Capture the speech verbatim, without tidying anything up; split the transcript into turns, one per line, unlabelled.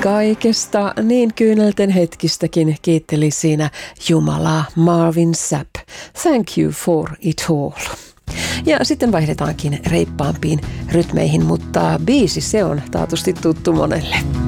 Kaikesta niin kyynelten hetkistäkin kiitteli siinä Jumalaa Marvin Sapp. Thank you for it all. Ja sitten vaihdetaankin reippaampiin rytmeihin, mutta biisi se on taatusti tuttu monelle.